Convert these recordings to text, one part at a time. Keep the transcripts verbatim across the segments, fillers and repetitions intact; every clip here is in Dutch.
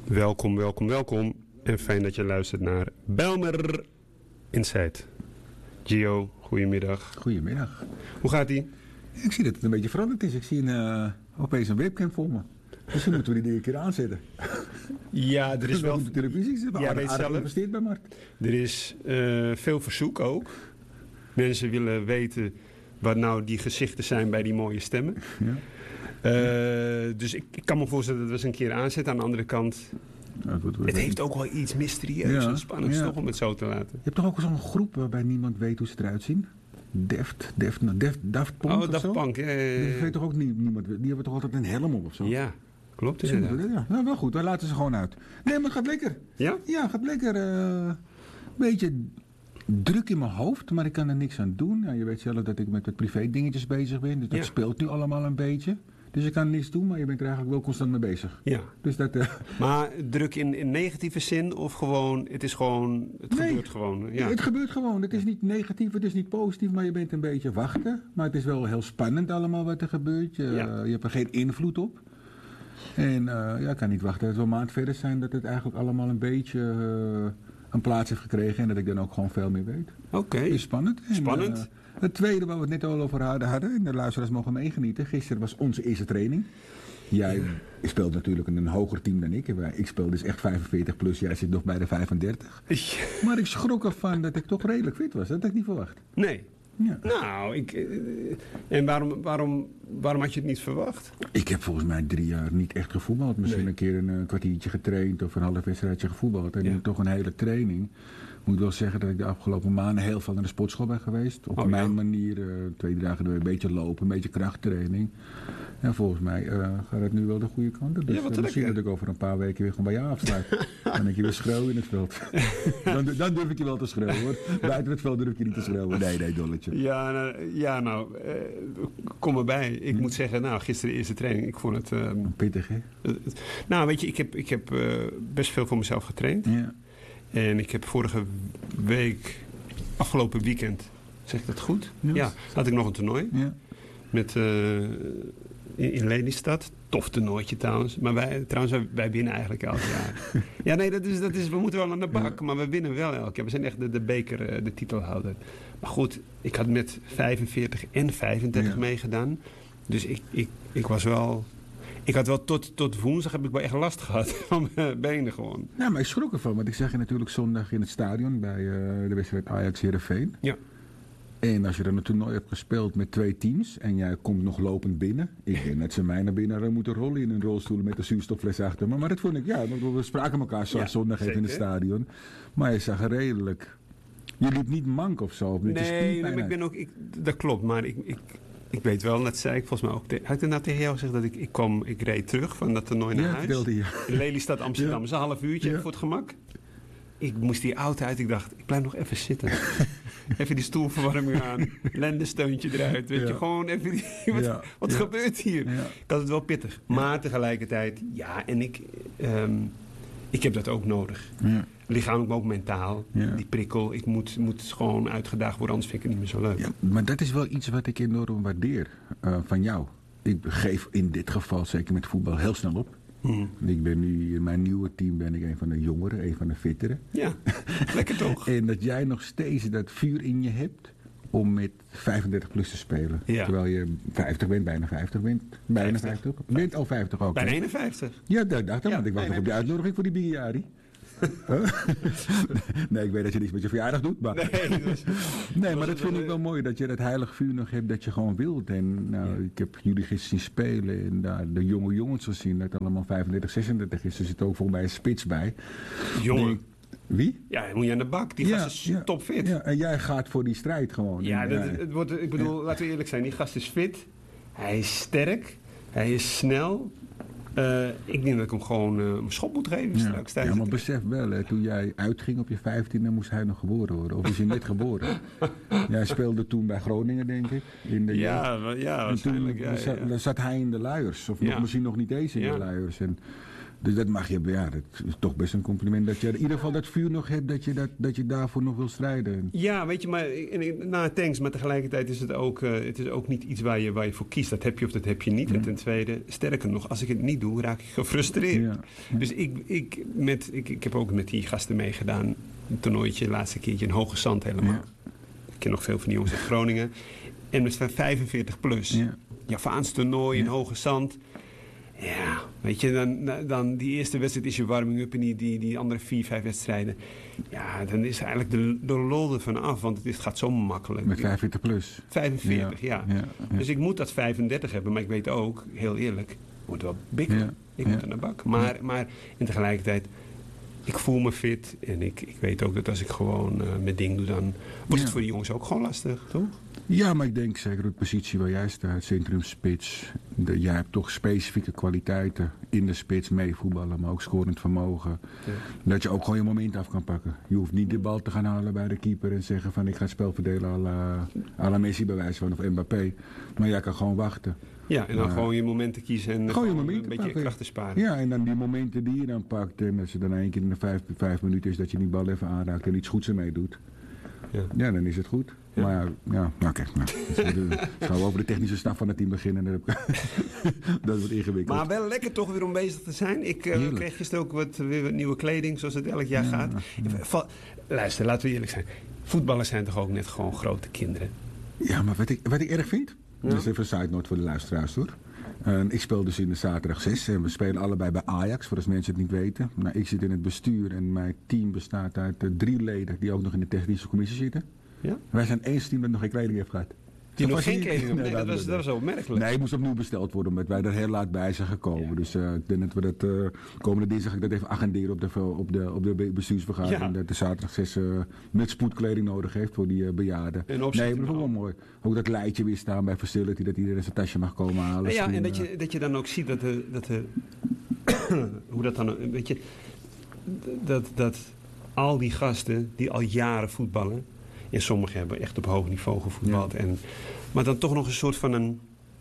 Welkom, welkom, welkom. En fijn dat je luistert naar Bijlmer Inside. Gio, goedemiddag. Goedemiddag. Hoe gaat ie? Ik zie dat het een beetje veranderd is. Ik zie een, uh, opeens een webcam voor me. Misschien moeten we die ding een keer aanzetten. Ja, er is wel... op de televisie zitten. Ja, Ja, weet aardig zelf. geïnvesteerd bij Mart. Er is uh, veel verzoek ook. Mensen willen weten wat nou die gezichten zijn bij die mooie stemmen. Ja. Uh, dus ik, ik kan me voorstellen dat we eens een keer aanzetten. Aan de andere kant... Nou, het wordt, wordt het heeft ook wel iets mysterieus ja, en spannends ja. toch om het zo te laten. Je hebt toch ook zo'n groep waarbij niemand weet hoe ze eruit zien? Deft, Deft, nou, Deft, Daft Punk Oh, of Daft zo? Punk, ja, ja, ja. Dat weet toch ook niet, niemand. Die hebben toch altijd een helm op of zo? Ja, klopt Dus inderdaad. ja, nou, wel goed, dan laten ze gewoon uit. Nee, maar het gaat lekker. Ja? Ja, het gaat lekker. Een uh, beetje druk in mijn hoofd, maar ik kan er niks aan doen. Ja, je weet zelf dat ik met wat privé dingetjes bezig ben. Dus dat Ja. speelt nu allemaal een beetje. Dus ik kan niks doen, maar je bent er eigenlijk wel constant mee bezig. Ja. Dus dat, uh, Maar druk in, in negatieve zin of gewoon, het is gewoon, het Nee. gebeurt gewoon. Ja. Het gebeurt gewoon. Het is niet negatief, het is niet positief, maar je bent een beetje wachten. Maar het is wel heel spannend allemaal wat er gebeurt. Je, Ja. je hebt er geen invloed op. En uh, ja, ik kan niet wachten dat het wel een maand verder zijn dat het eigenlijk allemaal een beetje uh, een plaats heeft gekregen. En dat ik dan ook gewoon veel meer weet. Oké. Okay. Is spannend. En, Spannend. Uh, het tweede waar we het net al over hadden, hadden, en de luisteraars mogen meegenieten. Gisteren was onze eerste training. Jij ja. speelt natuurlijk in een hoger team dan ik. Ik speel dus echt vijfenveertig plus, jij zit nog bij de vijfendertig. Ja. Maar ik schrok ervan dat ik toch redelijk fit was. Dat had ik niet verwacht. Nee. Ja. Nou, ik, uh, en waarom, waarom, waarom had je het niet verwacht? Ik heb volgens mij drie jaar niet echt gevoetbald. Misschien nee. een keer een, een kwartiertje getraind of een half wedstrijdje gevoetbald. En ja. nu toch een hele training. Ik moet wel zeggen dat ik de afgelopen maanden heel veel naar de sportschool ben geweest. Op oh, mijn ja. manier, uh, twee, drie dagen een beetje lopen, een beetje krachttraining. En volgens mij uh, gaat het nu wel de goede kant op. Dus ja, uh, misschien dat ik over een paar weken weer gewoon bij jou afsluit. Dan denk je weer schreeuwen in het veld. dan, dan durf ik je wel te schreeuwen hoor. Buiten het veld durf ik je niet te schreeuwen. Nee, nee, dolletje. Ja, nou, ja, nou uh, kom erbij. Ik hm. moet zeggen, nou, gisteren de eerste training, ik vond het... Uh, Pittig, hè? Uh, nou, weet je, ik heb, ik heb uh, best veel voor mezelf getraind. Ja. En ik heb vorige week, afgelopen weekend, zeg ik dat goed? Yes. Ja, had ik nog een toernooi. Ja. Met, uh, in, in Lelystad. Tof toernooitje trouwens. Maar wij, trouwens, wij, wij winnen eigenlijk elk jaar. Ja, nee, dat is, dat is, we moeten wel aan de bak. Ja. Maar we winnen wel elk jaar. We zijn echt de, de beker, de titelhouder. Maar goed, ik had met vijfenveertig en vijfendertig ja. meegedaan. Dus ik, ik, ik was wel... Ik had wel tot, tot woensdag heb ik wel echt last gehad van mijn benen gewoon. Ja, maar ik schrok ervan. Want ik zag je natuurlijk zondag in het stadion bij uh, de wedstrijd Ajax-Heerenveen. Ja. En als je dan een toernooi hebt gespeeld met twee teams en jij komt nog lopend binnen. Ik denk dat ze mij naar binnen hadden moeten rollen in een rolstoel met een zuurstoffles achter me. Maar dat vond ik, ja, we spraken elkaar zo ja, zondag even in het stadion. Maar je zag er redelijk... Je liep niet mank of zo. Nee, nee ik ben ook... Ik, dat klopt, maar ik... ik Ik weet wel, dat zei ik volgens mij ook. Had ik er nou tegen jou gezegd dat ik, ik kwam, ik reed terug van dat toernooi naar ja, huis? Wilde, ja. In Lelystad, Amsterdam. Ja. Zo'n half uurtje ja. voor het gemak. Ik moest die auto uit. Ik dacht, ik blijf nog even zitten. Even die stoelverwarming aan. Lendensteuntje eruit. Weet ja. je, gewoon even die, wat, ja. wat ja. gebeurt hier? Ja. Ik had het wel pittig. Ja. Maar tegelijkertijd, ja, en ik, um, ik heb dat ook nodig. Ja. Lichamelijk, maar ook mentaal. Ja. Die prikkel. Ik moet, moet gewoon uitgedaagd worden, anders vind ik het niet meer zo leuk. Ja, maar dat is wel iets wat ik enorm waardeer uh, van jou. Ik geef in dit geval, zeker met voetbal, heel snel op. Mm. Ik ben nu, in mijn nieuwe team ben ik een van de jongeren, een van de fitteren. Ja, lekker toch? En dat jij nog steeds dat vuur in je hebt om met vijfendertig plus te spelen. Ja. Terwijl je vijftig bent, bijna vijftig bent. Bijna vijftig. vijftig. Je bent al vijftig ook. Bijna eenenvijftig. Ja, dat dacht ik, ja, want ik wacht nog op die uitnodiging voor die Bigiari. Nee, ik weet dat je niets met je verjaardag doet, maar... Nee, dus, nee maar dat vind ik wel mooi, dat je dat heilig vuur nog hebt, dat je gewoon wilt. En nou, ja. ik heb jullie gisteren zien spelen en daar de jonge jongens gezien, dat het allemaal vijfendertig, zesendertig is. Er zit ook volgens mij een spits bij. Jongen. Die, wie? Ja, moet je aan de bak. Die ja, gast is ja, topfit. Ja, en jij gaat voor die strijd gewoon. Ja, en, dat, het wordt, ik bedoel, ja. laten we eerlijk zijn, die gast is fit. Hij is sterk. Hij is snel. Uh, ik denk dat ik hem gewoon uh, een schop moet geven ja. straks. Ja, maar besef wel, hè, toen jij uitging op je vijftiende moest hij nog geboren worden. Of is hij net geboren? Jij speelde toen bij Groningen, denk ik. In de ja, maar, ja, waarschijnlijk. Toen ja, zat, ja. zat hij in de luiers. Of ja. nog, misschien nog niet eens in ja. de luiers. En Dus dat mag je, ja, dat is toch best een compliment. Dat je in ieder geval dat vuur nog hebt, dat je, dat, dat je daarvoor nog wil strijden. Ja, weet je, maar nou, thanks, maar tegelijkertijd is het ook, uh, het is ook niet iets waar je, waar je voor kiest. Dat heb je of dat heb je niet. Ja. En ten tweede, sterker nog, als ik het niet doe, raak ik gefrustreerd. Ja. Ja. Dus ik, ik, met, ik, ik heb ook met die gasten meegedaan. Een toernooitje, laatste keertje in Hoge Zand helemaal. Ja. Ik ken nog veel van die jongens uit Groningen. En met vijfenveertig plus. Ja. Javaans toernooi in ja. Hoge Zand. Ja, weet je, dan, dan die eerste wedstrijd is je warming-up en die, die, die andere vier, vijf wedstrijden. Ja, dan is eigenlijk de, de lol ervan af, want het, het gaat zo makkelijk. Met vijfenveertig plus? vijfenveertig, ja. Ja. Ja, ja. Dus ik moet dat vijfendertig hebben, maar ik weet ook, heel eerlijk, ik moet wel bikken. Ja. Ik ja. moet aan de bak. Maar, maar en tegelijkertijd, ik voel me fit en ik, ik weet ook dat als ik gewoon uh, mijn ding doe, dan wordt ja. het voor die jongens ook gewoon lastig, toch? Ja, maar ik denk zeker de positie waar jij staat, centrumspits. De, jij hebt toch specifieke kwaliteiten in de spits, meevoetballen, maar ook scorend vermogen. Ja. Dat je ook gewoon je moment af kan pakken. Je hoeft niet de bal te gaan halen bij de keeper en zeggen van ik ga het spel verdelen à la, à la Messi bij wijze van of Mbappé. Maar jij kan gewoon wachten. Ja, en dan maar, gewoon je momenten kiezen en gewoon je momenten een beetje pakken. krachten sparen. Ja, en dan die momenten die je dan pakt. En als je dan één keer in de vijf, vijf minuten is dat je die bal even aanraakt en iets goeds ermee doet. Ja, ja dan is het goed. Ja. Maar ja, ja nou kijk, nou, dus gaan we over de technische staf van het team beginnen. Dat wordt ingewikkeld. Maar wel lekker toch weer om bezig te zijn. Ik uh, kreeg gisteren ook wat, weer wat nieuwe kleding, zoals het elk jaar ja, gaat. Ja. Luister, laten we eerlijk zijn. Voetballers zijn toch ook net gewoon grote kinderen? Ja, maar wat ik, wat ik erg vind, ja. dat is even een side note voor de luisteraars hoor. Uh, ik speel dus in de zaterdag zes en we spelen allebei bij Ajax, voor als mensen het niet weten. Nou, ik zit in het bestuur en mijn team bestaat uit uh, drie leden die ook nog in de technische commissie zitten. Ja? Wij zijn één team dat nog geen kleding heeft gehad. Die nog geen kleding hebben? Nee, nee, dat, was, dat was zo opmerkelijk. Nee, het moest opnieuw besteld worden, omdat wij er heel laat bij zijn gekomen. Ja. Dus uh, ik denk dat we dat uh, komende dinsdag ik dat even agenderen op de, op de, op de bestuursvergadering. Ja. Dat de zaterdag zes uh, met spoedkleding nodig heeft voor die uh, bejaarden. Nee, maar dat is wel mooi. Ook dat lijntje weer staan bij facility, dat iedereen zijn tasje mag komen halen. Ja, en dat je, dat je dan ook ziet dat de, dat de hoe dat dan, weet je, dat, dat al die gasten die al jaren voetballen, en sommigen hebben echt op hoog niveau gevoetbald. Ja. En, maar dan toch nog een soort van een,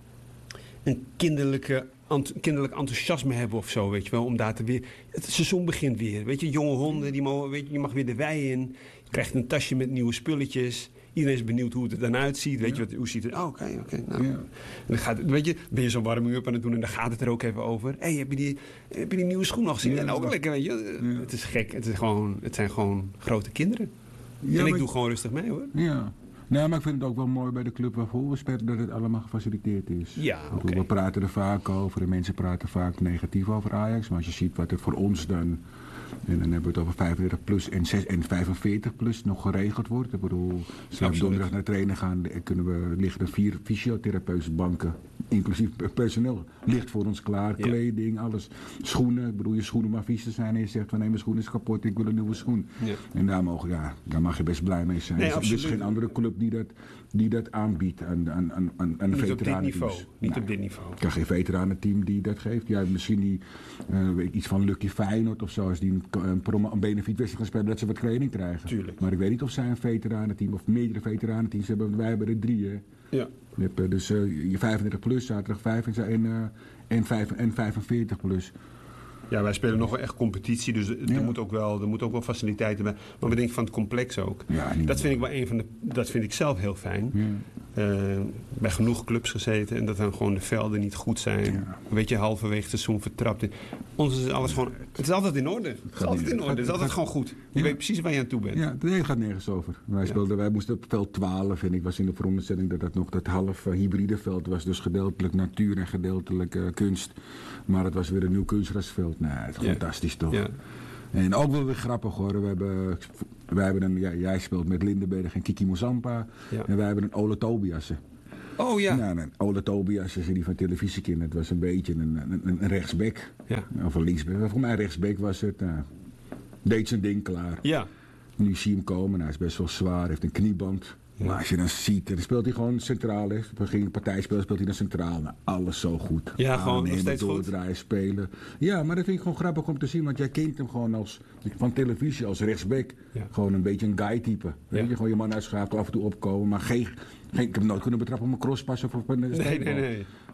een kinderlijke, ant, kinderlijk enthousiasme hebben of zo, weet je wel. Om daar te weer... Het seizoen begint weer, weet je. Jonge honden, die mogen, weet je, je mag weer de wei in. Je krijgt een tasje met nieuwe spulletjes. Iedereen is benieuwd hoe het er dan uitziet. Weet ja. je wat, hoe ziet het? Oh, oké, okay, oké. Okay, nou. Ja. En dan gaat het, weet je, ben je zo'n warming-up aan het doen en dan gaat het er ook even over. Hé, hey, heb, je die, heb je die nieuwe schoen nog gezien? Ja, en ook lekker, weet je. Ja. Het is gek. Het, is gewoon, het zijn gewoon grote kinderen. Ja, en ik doe ik, gewoon rustig mee hoor. Ja. Nee, maar ik vind het ook wel mooi bij de club waarvoor we spelen dat het allemaal gefaciliteerd is. Ja, okay. We praten er vaak over en mensen praten vaak negatief over Ajax. Maar als je ziet wat het voor ons dan, en dan hebben we het over vijfendertig plus en, zes, en vijfenveertig plus nog geregeld wordt. Ik bedoel, als we donderdag naar trainen gaan, kunnen we, liggen er vier fysiotherapeutbanken, inclusief personeel, ligt voor ons klaar. Ja. Kleding, alles. Schoenen, ik bedoel, je schoenen maar vies te zijn en je zegt van nee, mijn schoen is kapot, ik wil een nieuwe schoen. Ja. En daar, mogen, ja, daar mag je best blij mee zijn. Nee, er is dus geen andere club die dat, die dat aanbiedt aan, aan, aan, aan een veteranenteams. Niet nou, op dit niveau. Ik kan geen veteranenteam die dat geeft. Ja, misschien die, uh, weet iets van Lucky Feyenoord of zo, als die een, een, een benefietwedstrijd gaan spelen, dat ze wat kleding krijgen. Tuurlijk. Maar ik weet niet of zij een veteranenteam of meerdere veteranenteams hebben. Wij hebben er drie, hè. Ja. Je hebt dus uh, je vijfendertig plus, zaterdag vijf en, uh, en, vijf, en vijfenveertig plus. Ja, wij spelen nog wel echt competitie, dus er, ja. moet ook wel, er moet ook wel faciliteiten bij. Maar we denken van het complex ook. Ja, dat vind ik wel een van de, dat vind ik zelf heel fijn. Ja. Uh, bij genoeg clubs gezeten en dat dan gewoon de velden niet goed zijn. Ja. Weet je, halverwege het seizoen vertrapt. Ons is alles gewoon, het is altijd in orde. Het is altijd in orde. Het is altijd gewoon goed. Je ja. weet precies waar je aan toe bent. Ja, nee, het gaat nergens over. Wij, speelden, ja. wij moesten op veld twaalf en ik was in de veronderstelling dat dat nog dat half uh, hybride veld was. Dus gedeeltelijk natuur en gedeeltelijk uh, kunst. Maar het was weer een nieuw kunstgrasveld. Nee, het is ja. fantastisch toch. Ja. En ook wel weer grappig hoor. We hebben, wij hebben een, ja, jij speelt met Lindenberg en Kiki Mozampa. Ja. En wij hebben een Ole Tobiasse. Oh ja. Nou, een Ole Tobiasse, die van televisie kende. Het was een beetje een, een, een rechtsback. Ja. Of een linksback. Voor mij rechtsback was het. Nou, deed zijn ding klaar. Ja. Nu zie je hem komen. Hij is best wel zwaar. Heeft een knieband. Ja. Maar als je dan ziet, dan speelt hij gewoon centraal. Hè. We gingen partijspelen, speelt hij dan centraal. Nou, alles zo goed. Ja, gewoon nog steeds doordraaien, goed. Spelen. Ja, maar dat vind ik gewoon grappig om te zien. Want jij kent hem gewoon als, van televisie als rechtsback. Ja. Gewoon een beetje een guy-type. Ja. Weet je, gewoon je man uitschakelen, af en toe opkomen. Maar geen, geen, ik heb nooit kunnen betrappen op een crosspas of op een nee, nee, nee.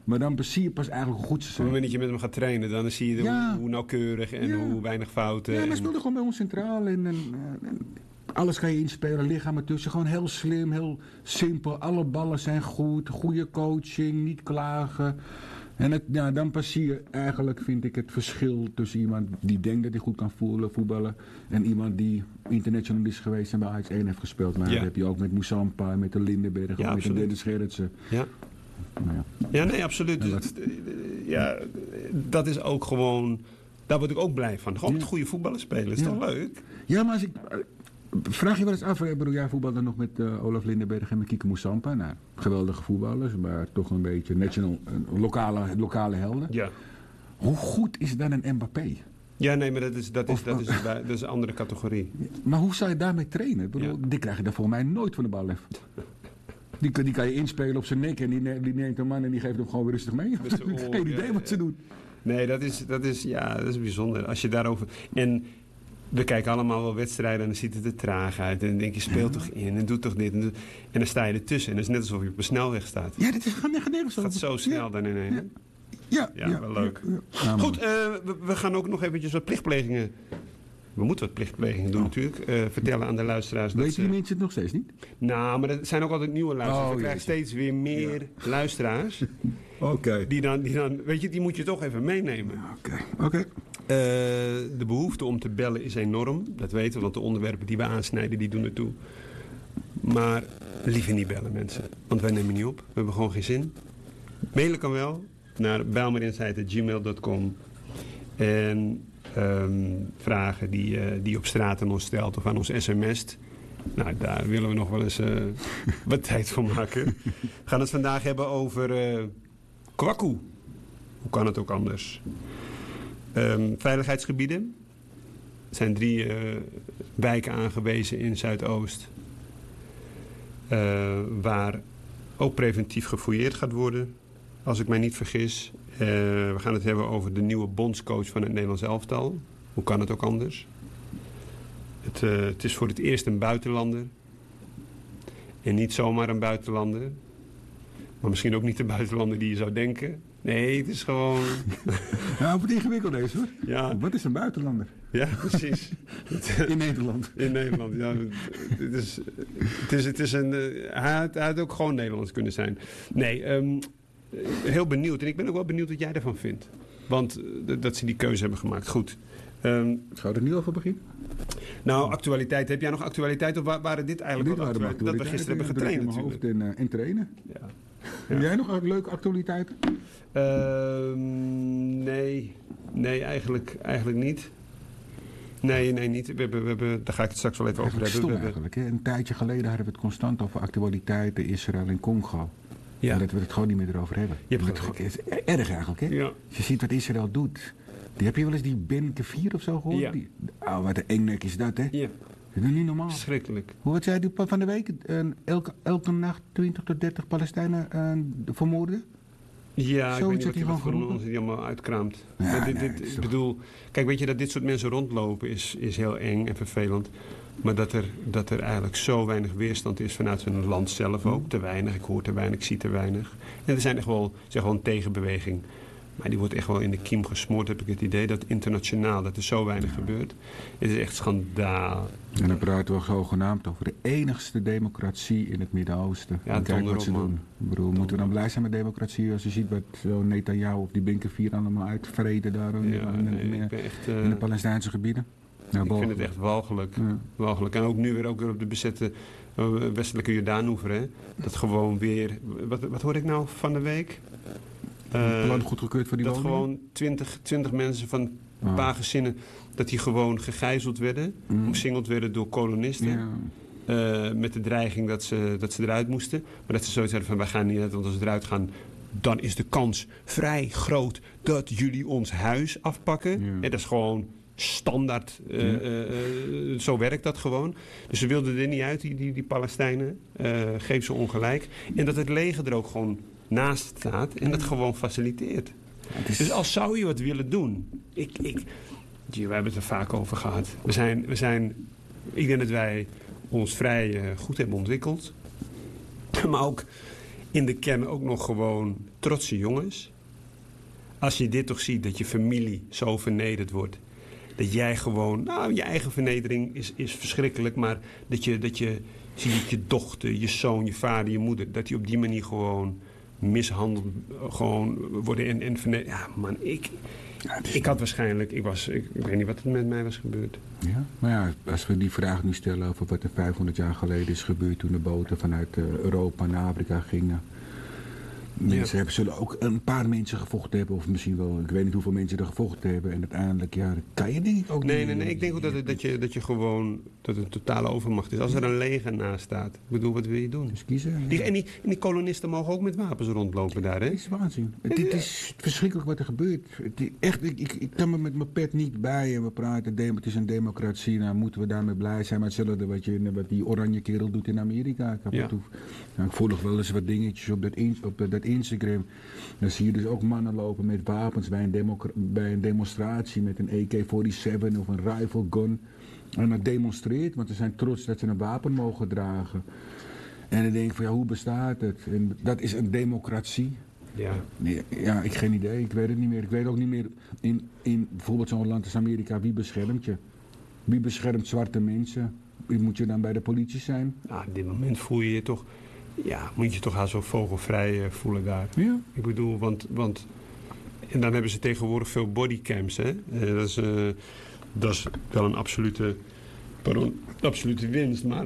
Maar dan zie je pas eigenlijk hoe goed ze zijn. Op het moment dat je met hem gaat trainen, dan zie je ja. hoe, hoe nauwkeurig en ja. hoe weinig fouten. Ja, maar en... speelde gewoon bij ons centraal. En, en, en alles kan je inspelen, lichaam ertussen. Gewoon heel slim, heel simpel. Alle ballen zijn goed, goede coaching, niet klagen. En het, ja, dan pas zie je eigenlijk, vind ik, het verschil tussen iemand die denkt dat hij goed kan voelen, voetballen. En iemand die international is geweest en bij Ajax één heeft gespeeld. Maar ja. dat heb je ook met Moussampa, met de Lindenberg, ja, met de Dennis Gerritsen. Ja. Nou ja. ja, nee, absoluut. Wat... Ja, dat is ook gewoon... Daar word ik ook blij van. Gewoon ja. met goede voetballers spelen. Is ja. toch leuk? Ja, maar als ik... Vraag je wel eens af, bedoel, jij voetbalde nog met uh, Olaf Lindenberg en met Kike Moussampa. Nou, geweldige voetballers, maar toch een beetje national, uh, lokale, lokale helden. Ja. Hoe goed is dan een Mbappé? Ja, nee, maar dat is, dat is, of, dat is, dat is, dat is een andere categorie. Maar hoe zou je daarmee trainen? Ik bedoel, ja. Die krijg je daar volgens mij nooit van de bal af. Die, die kan je inspelen op zijn nek en die, die neemt een man en die geeft hem gewoon weer rustig mee. Ik heb geen idee ja, wat ze doen. Nee, dat is, dat is, ja, dat is bijzonder. Als je daarover... En we kijken allemaal wel wedstrijden en dan ziet het er traag uit. En dan denk je, speel ja. toch in en doe toch dit. En, doe... en dan sta je ertussen en het is net alsof je op een snelweg staat. Ja, dat is gewoon nergens zo. Het gaat zo snel ja. dan ineens. Ja, ja, ja, ja wel leuk. Ja, ja. Goed, uh, we, we gaan ook nog eventjes wat plichtplegingen... We moeten wat plichtplegingen doen oh. natuurlijk. Uh, vertellen aan de luisteraars. Weten ze... die mensen het nog steeds niet? Nou, maar er zijn ook altijd nieuwe luisteraars. Oh, we krijgen jeetje. steeds weer meer ja. luisteraars. Oké. Okay. Die dan, die dan, weet je, die moet je toch even meenemen. Oké. Okay. Oké. Okay. Uh, de behoefte om te bellen is enorm. Dat weten we, want de onderwerpen die we aansnijden, die doen ertoe. Maar liever niet bellen, mensen. Want wij nemen niet op. We hebben gewoon geen zin. Mailen kan wel naar bijlmerinsight at gmail dot com. En um, vragen die, uh, die je op straat aan ons stelt of aan ons sms't. Nou, daar willen we nog wel eens uh, wat tijd voor maken. We gaan het vandaag hebben over uh, Kwaku. Hoe kan het ook anders? Um, veiligheidsgebieden. Er zijn drie uh, wijken aangewezen in Zuidoost. Uh, waar ook preventief gefouilleerd gaat worden. Als ik mij niet vergis. Uh, we gaan het hebben over de nieuwe bondscoach van het Nederlands elftal. Hoe kan het ook anders? Het, uh, het is voor het eerst een buitenlander. En niet zomaar een buitenlander. Maar misschien ook niet de buitenlander die je zou denken. Nee, het is gewoon... Nou, wat ingewikkeld is hoor. Ja. Wat is een buitenlander? Ja, precies. In Nederland. In Nederland, ja. Het is, het is, het is een... Hij had, hij had ook gewoon Nederlands kunnen zijn. Nee, um, heel benieuwd. En ik ben ook wel benieuwd wat jij ervan vindt. Want uh, dat ze die keuze hebben gemaakt. Goed. Um, Zou er nu over beginnen? Nou, actualiteit. Heb jij nog actualiteit? Of waren dit eigenlijk dit wat actualiteit? Dat we gisteren hebben getraind natuurlijk. In, uh, in trainen. Ja. Heb ja. jij nog leuke actualiteiten? Uh, nee. Nee, eigenlijk, eigenlijk niet. Nee, nee, niet. We hebben, we hebben, daar ga ik het straks wel even over hebben. Stom we eigenlijk. Hè? Een tijdje geleden hadden we het constant over actualiteiten, Israël en Congo. Ja. En dat we het gewoon niet meer erover hebben. Je hebt het, het is erg eigenlijk. Hè? Ja. Als je ziet wat Israël doet. Die, heb je wel eens die Ben Kefir of zo gehoord? Ja. Die, oh, wat een engnek is dat, hè? Ja. Dat is niet normaal. Schrikkelijk. Hoe wat zei die van de week? Uh, elke, elke nacht twintig tot dertig Palestijnen uh, vermoorden? Ja, Zo ik weet niet hij wat hij ons allemaal uitkraamt. Ja, maar dit, nee, dit, ik toch... bedoel, kijk, weet je dat dit soort mensen rondlopen is, is heel eng en vervelend. Maar dat er, dat er eigenlijk zo weinig weerstand is vanuit hun land zelf ook. Te weinig, ik hoor te weinig, ik zie te weinig. En er zijn echt wel, zeg wel een tegenbeweging. Maar die wordt echt wel in de kiem gesmoord, heb ik het idee. Dat internationaal, dat er zo weinig ja. gebeurt. Het is echt schandaal. En dan praten we zogenaamd over de enigste democratie in het Midden-Oosten. Ja, kijk wat ze doen. Ik bedoel, moeten we dan blij zijn met democratie als je ziet wat zo Netanyahu of die Binkevier allemaal uitvreden daar in, ja, in, nee, in, in, echt, uh, in de Palestijnse gebieden? Ja, ik vind het echt walgelijk. Ja. walgelijk. En ook nu weer ook weer op de bezette uh, westelijke Jordaanoever. Hè? Dat gewoon weer... Wat, wat hoorde ik nou van de week? Uh, plan goedgekeurd voor die dat woningen? gewoon twintig, twintig mensen van een oh. paar gezinnen... dat die gewoon gegijzeld werden. Mm. Omsingeld werden door kolonisten. Ja. Uh, met de dreiging dat ze, dat ze eruit moesten. Maar dat ze zoiets hadden van... wij gaan niet uit, want als we eruit gaan... dan is de kans vrij groot... dat jullie ons huis afpakken. Ja. En dat is gewoon... standaard, uh, ja. uh, uh, zo werkt dat gewoon. Dus ze wilden er niet uit, die, die, die Palestijnen. Uh, geef ze ongelijk. En dat het leger er ook gewoon naast staat en dat gewoon faciliteert. Is... Dus als zou je wat willen doen... Ik, ik, we hebben het er vaak over gehad. We zijn, we zijn, ik denk dat wij ons vrij uh, goed hebben ontwikkeld. Maar ook, in de kern ook nog gewoon trotse jongens. Als je dit toch ziet, dat je familie zo vernederd wordt. Dat jij gewoon, nou, je eigen vernedering is, is verschrikkelijk, maar dat je, dat je ziet dat je dochter, je zoon, je vader, je moeder, dat die op die manier gewoon mishandeld gewoon worden en, en vernederd. Ja, man, ik, ja, ik had waarschijnlijk, ik, was, ik, ik weet niet wat er met mij was gebeurd. Ja, maar ja, als we die vraag nu stellen over wat er vijfhonderd jaar geleden is gebeurd toen de boten vanuit uh, Europa naar Afrika gingen. Mensen ja. hebben, zullen ook een paar mensen gevochten hebben, of misschien wel, ik weet niet hoeveel mensen er gevochten hebben. En uiteindelijk, ja, dat kan je denk ik ook nee, niet. Nee, nee, ik denk ook dat, het, dat, je, dat je gewoon, dat het een totale overmacht is. Als er een leger naast staat, ik bedoel, wat wil je doen? Dus kiezen. Ja. Die, en, die, en die kolonisten mogen ook met wapens rondlopen daar, hè? Het is waanzin. Het, het is verschrikkelijk wat er gebeurt. Het is echt, ik, ik, ik kan me met mijn pet niet bij en we praten, het is een democratie, nou moeten we daarmee blij zijn. Maar hetzelfde wat, je, wat die oranje kerel doet in Amerika. Ik, ja. toe, nou, ik volg wel eens wat dingetjes op dat, in, op dat Instagram. Dan zie je dus ook mannen lopen met wapens bij een, demo, bij een demonstratie met een A K zevenenveertig of een rifle gun. En dat demonstreert, want ze zijn trots dat ze een wapen mogen dragen. En dan denk ik van ja, hoe bestaat het? En dat is een democratie. Ja. Nee, ja, ik geen idee. Ik weet het niet meer. Ik weet ook niet meer in, in bijvoorbeeld zo'n land als Amerika, wie beschermt je? Wie beschermt zwarte mensen? Moet je dan bij de politie zijn? Nou, op dit moment voel je je toch... Ja, moet je toch al zo vogelvrij uh, voelen daar. Ja. Ik bedoel, want, want... En dan hebben ze tegenwoordig veel bodycams, hè. Uh, dat, is, uh, dat is wel een absolute... Pardon, absolute winst, maar...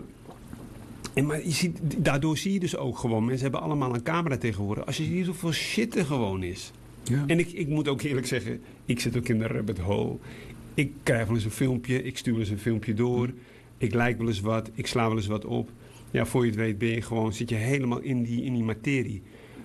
En maar je ziet, daardoor zie je dus ook gewoon... Mensen hebben allemaal een camera tegenwoordig. Als je ziet hoeveel shit er gewoon is. Ja. En ik, ik moet ook eerlijk zeggen... Ik zit ook in de rabbit hole. Ik krijg wel eens een filmpje. Ik stuur wel eens een filmpje door. Ik like wel eens wat. Ik sla wel eens wat op. Ja, voor je het weet ben je gewoon, zit je helemaal in die, in die materie.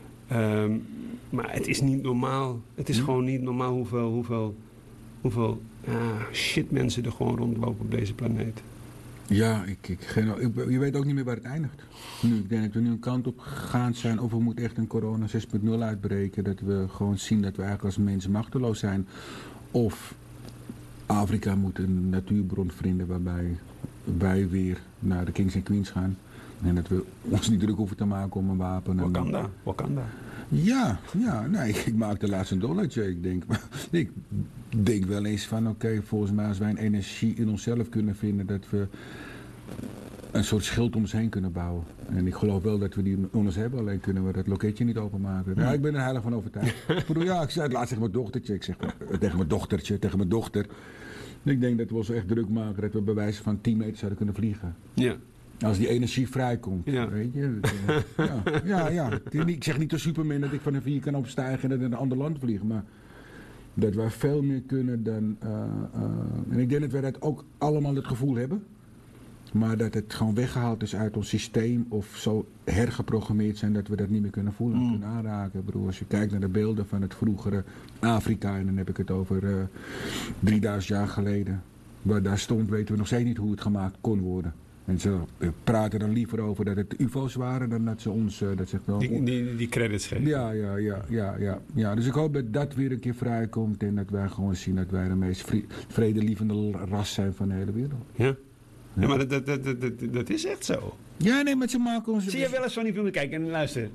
Um, maar het is niet normaal. Het is hm. gewoon niet normaal hoeveel, hoeveel, hoeveel ah, shit mensen er gewoon rondlopen op deze planeet. Ja, ik, ik, geen, ik, je weet ook niet meer waar het eindigt. Nu, ik denk dat we nu een kant op gegaan zijn of we moeten echt een corona zes punt nul uitbreken. Dat we gewoon zien dat we eigenlijk als mensen machteloos zijn. Of Afrika moet een natuurbron vinden waarbij wij weer naar de kings en queens gaan. En dat we ons niet druk hoeven te maken om een wapen. Wakanda, en... Wakanda. Ja, ja, nee, ik maak de laatste een dollartje. Ik denk, ik denk wel eens van, oké, okay, volgens mij als wij een energie in onszelf kunnen vinden, dat we een soort schild om ons heen kunnen bouwen. En ik geloof wel dat we die in ons hebben, alleen kunnen we dat loketje niet openmaken. Ja, ik ben er heilig van overtuigd. Ik bedoel, ja, ik zei het laatst tegen mijn dochtertje, ik zeg tegen mijn dochtertje, tegen mijn dochter. Ik denk dat we ons echt druk maken dat we bij wijze van tien meter zouden kunnen vliegen. Ja. Als die energie vrijkomt, ja. weet je. Ja, ja, ja. Ik zeg niet als Superman dat ik van een vier kan opstijgen en naar een ander land vlieg, maar dat wij veel meer kunnen dan... Uh, uh, en ik denk dat wij dat ook allemaal het gevoel hebben, maar dat het gewoon weggehaald is uit ons systeem of zo hergeprogrammeerd zijn dat we dat niet meer kunnen voelen, mm. kunnen aanraken. Ik bedoel, als je kijkt naar de beelden van het vroegere Afrika, en dan heb ik het over uh, drieduizend jaar geleden, waar daar stond, weten we nog steeds niet hoe het gemaakt kon worden. En ze praten dan liever over dat het U F O's waren dan dat ze ons... Uh, dat ze wel, die, die, die credits geven. Ja, ja, ja, ja, ja, ja. Dus ik hoop dat dat weer een keer vrijkomt en dat wij gewoon zien dat wij de meest vre- vredelievende ras zijn van de hele wereld. Ja, ja. ja maar dat, dat, dat, dat, dat is echt zo. Ja, nee, maar ze maken ons... Zie je wel eens van die filmen kijken en luister.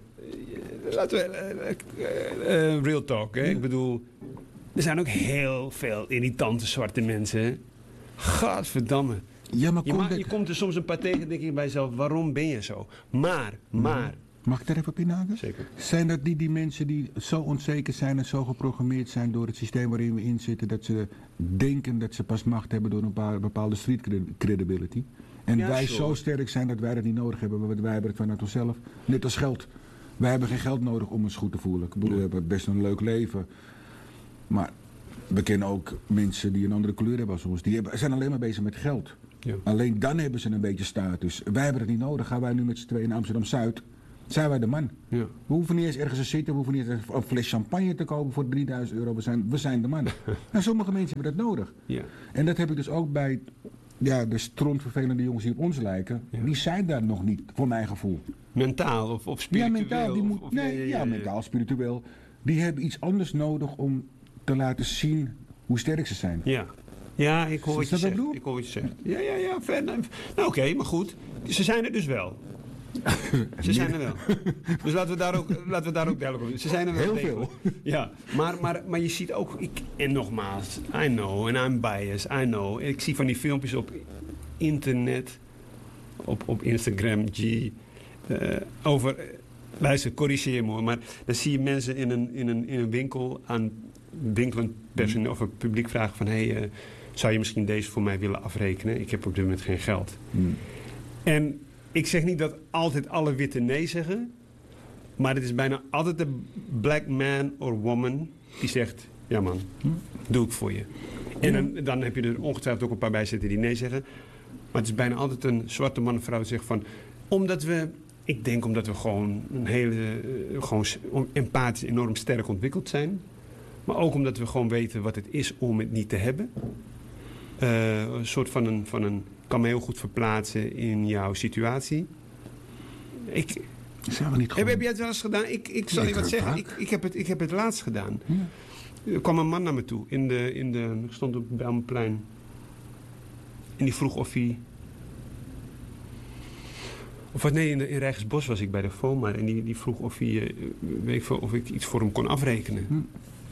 Laten we... Uh, uh, uh, real talk, hè. Ja. Ik bedoel... Er zijn ook heel veel irritante zwarte mensen. Gadverdamme. Ja, maar je, kom ma- dat... je komt er soms een paar tegen, denk ik bij jezelf, waarom ben je zo? Maar, maar... Mag ik daar even op inhaken? Zeker. Zijn dat niet die mensen die zo onzeker zijn en zo geprogrammeerd zijn door het systeem waarin we in zitten, dat ze denken dat ze pas macht hebben door een paar, bepaalde street credibility? En ja, wij sure. zo sterk zijn dat wij dat niet nodig hebben, want wij hebben het vanuit onszelf. Net als geld. Wij hebben geen geld nodig om ons goed te voelen. Ik bedoel, ja. we hebben best een leuk leven. Maar we kennen ook mensen die een andere kleur hebben als ons. Die hebben, zijn alleen maar bezig met geld. Ja. Alleen dan hebben ze een beetje status. Wij hebben het niet nodig. Gaan wij nu met z'n tweeën in Amsterdam-Zuid, zijn wij de man. Ja. We hoeven niet eens ergens te zitten. We hoeven niet eens een fles champagne te kopen voor drieduizend euro. We zijn, we zijn de man. En sommige mensen hebben dat nodig. Ja. En dat heb ik dus ook bij ja, de strontvervelende jongens die op ons lijken. Ja. Die zijn daar nog niet, voor mijn gevoel. Mentaal of, of spiritueel? Ja, mentaal. Die moet, of, of, nee, ja, ja, ja, ja, mentaal, spiritueel. Die hebben iets anders nodig om te laten zien hoe sterk ze zijn. Ja. Ja, ik hoor, wat je, zegt. Bedoel? ik hoor wat je zegt. Ja, ja, ja. Ver, nou, nou oké, okay, maar goed. Ze zijn er dus wel. Ze zijn er wel. Dus laten we daar ook, laten we daar ook duidelijk over. Ze zijn er wel. Heel veel. Ja, maar, maar, maar je ziet ook... Ik, en nogmaals, I know, and I'm biased, I know. Ik zie van die filmpjes op internet, op, op Instagram, G, uh, over... Luister, corrigeer me, maar dan zie je mensen in een, in een, in een winkel aan winkelend personeel of het publiek vragen van... hé, hey, uh, zou je misschien deze voor mij willen afrekenen? Ik heb op dit moment geen geld. Hmm. En ik zeg niet dat altijd alle witte nee zeggen... maar het is bijna altijd de black man or woman die zegt... ja man, hmm. doe ik voor je. En dan, dan heb je er ongetwijfeld ook een paar bij zitten die nee zeggen. Maar het is bijna altijd een zwarte man of vrouw die zegt van... omdat we... Ik denk omdat we gewoon een hele... Uh, gewoon empathisch enorm sterk ontwikkeld zijn... Maar ook omdat we gewoon weten wat het is om het niet te hebben. Uh, een soort van een, van een... kan me heel goed verplaatsen in jouw situatie. Ik... Zijn we niet gewoon... heb, heb jij het wel eens gedaan? Ik, ik zal je wat zeggen. Ik, ik, heb het, ik heb het laatst gedaan. Ja. Er kwam een man naar me toe. In de, in de, ik stond op Bijlmerplein. En die vroeg of hij... Of wat, nee, in, in Rijgersbos was ik bij de FOMA. En die, die vroeg of, hij, uh, weet ik veel, of ik iets voor hem kon afrekenen. Hm.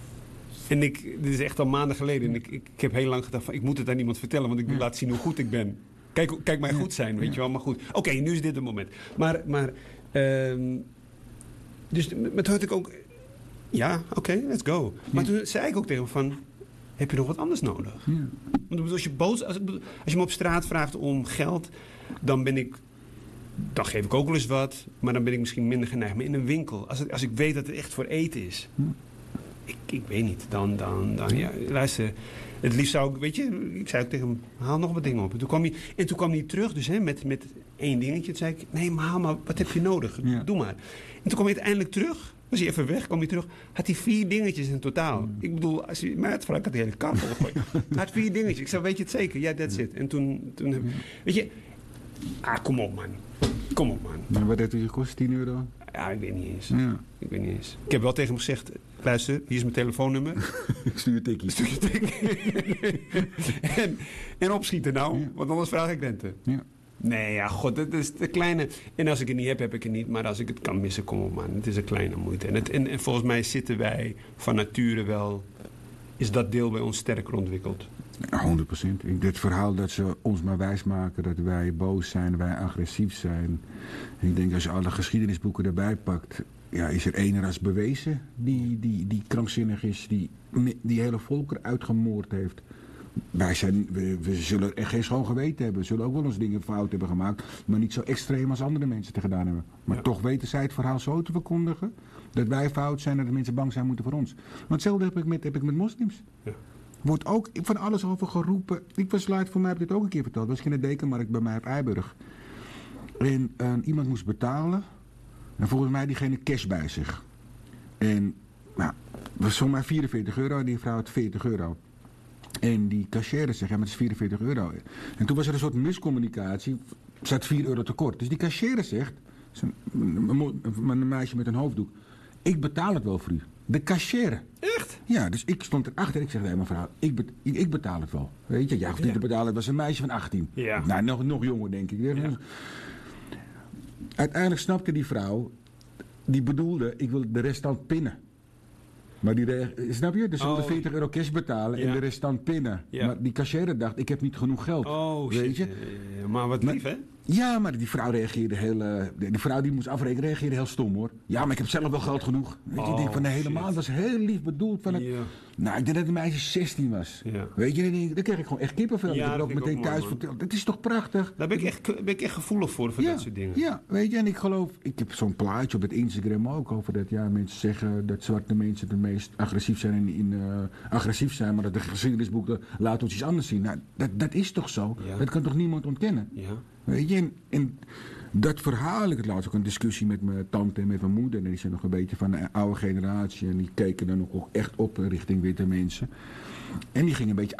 En ik, dit is echt al maanden geleden. En ik, ik, ik heb heel lang gedacht van, ik moet het aan niemand vertellen. Want ik wil ja. laten zien hoe goed ik ben. Kijk, kijk mij goed zijn, weet ja. je wel. Maar goed, oké, okay, nu is dit het moment. Maar, maar uh, dus met had ik ook... Ja, oké, okay, let's go. Maar ja. toen zei ik ook tegen hem van... Heb je nog wat anders nodig? Ja. Want als je, boos, als, als je me op straat vraagt om geld... Dan ben ik... Dan geef ik ook wel eens wat. Maar dan ben ik misschien minder geneigd. Maar in een winkel, als, het, als ik weet dat het echt voor eten is... Ja. Ik, ik weet niet, dan, dan, dan ja, luister, het liefst zou ik, weet je, ik zei ook tegen hem, haal nog wat dingen op. En toen kwam hij, en toen kwam hij terug, dus hè, met, met één dingetje. Toen zei ik, nee, maar haal maar, wat heb je nodig? Ja. Doe maar. En toen kwam hij uiteindelijk terug, was hij even weg, kwam hij terug, had hij vier dingetjes in totaal. Mm. Ik bedoel, als je mij had gevraagd, had hij de hele kar volgegooid. Hij had vier dingetjes. Ik zei, weet je het zeker? Ja, that's it. En toen, toen mm. weet je, ah, kom op man. Kom op man. Maar wat heeft het gekost, tien euro? Ja, ik weet niet eens. Ja. Ik weet niet eens. Ik heb wel tegen hem gezegd, luister, hier is mijn telefoonnummer. Ik stuur je tikkie. Stuur je tikkie. en, en opschieten nou, ja. Want anders vraag ik rente. Ja. Nee, ja, god, het is de kleine... En als ik het niet heb, heb ik het niet. Maar als ik het kan missen, kom op man. Het is een kleine moeite. En, het, en, en volgens mij zitten wij van nature wel... Is dat deel bij ons sterker ontwikkeld. honderd procent. Dit verhaal dat ze ons maar wijsmaken dat wij boos zijn, wij agressief zijn. Ik denk als je alle geschiedenisboeken erbij pakt, ja, is er één ras bewezen die, die, die krankzinnig is, die, die hele volkeren uitgemoord heeft. Wij zijn, we, we zullen echt geen schoon geweten hebben. We zullen ook wel eens dingen fout hebben gemaakt, maar niet zo extreem als andere mensen het gedaan hebben. Maar ja. Toch weten zij het verhaal zo te verkondigen dat wij fout zijn en dat mensen bang zijn moeten voor ons. Want hetzelfde heb ik met, heb ik met moslims. Ja. Wordt ook van alles over geroepen. Ik was laat, voor mij heb ik dit ook een keer verteld. Dat was in de Dekenmarkt bij mij op Eiburg. En uh, iemand moest betalen. En volgens mij diegene cash bij zich. En nou, was voor mij vierenveertig euro. Die vrouw had veertig euro. En die cashier zegt, ja, maar het is vierenveertig euro. En toen was er een soort miscommunicatie. Er zat vier euro tekort. Dus die cashier zegt, een meisje met een hoofddoek, ik betaal het wel voor u. De cashier. Echt? Ja, dus ik stond erachter. Ik zeg, nee mevrouw, ik, be- ik, ik betaal het wel. Weet je, jij hoeft niet ja. te betalen. Het was een meisje van achttien. Ja. Nou, nog, nog jonger denk ik. Ja. Uiteindelijk snapte die vrouw, die bedoelde, ik wil de restant pinnen. Maar die, re- snap je? Dus ze wilde oh. veertig euro cash betalen ja. en de restant pinnen. Ja. Maar die cashier dacht, ik heb niet genoeg geld. Oh, weet je? Uh, maar wat lief, maar, hè? Ja, maar die vrouw reageerde heel... Uh, die vrouw die moest afrekenen reageerde heel stom, hoor. Ja, maar ik heb zelf wel geld genoeg. Weet je, oh, ik denk van de hele maand was heel lief bedoeld. Van het, ja. Nou, ik denk dat de meisje zestien was. Ja. Weet je, dan, dan kreeg ik gewoon echt kippenvel. Ja, ik heb het ook meteen ook thuis verteld. Dat is toch prachtig? Daar ben ik echt, ben ik echt gevoelig voor, voor ja, dat soort dingen. Ja, weet je, en ik geloof... Ik heb zo'n plaatje op het Instagram ook over dat... Ja, mensen zeggen dat zwarte mensen het meest agressief zijn in... in uh, agressief zijn, maar dat de geschiedenisboeken laten ons iets anders zien. Nou, dat, dat is toch zo? Ja. Dat kan toch niemand ontkennen? Ja. Weet je, en, en dat verhaal, ik had laatst ook een discussie met mijn tante en met mijn moeder. En die zijn nog een beetje van de oude generatie. En die keken dan ook echt op richting witte mensen. En die gingen een beetje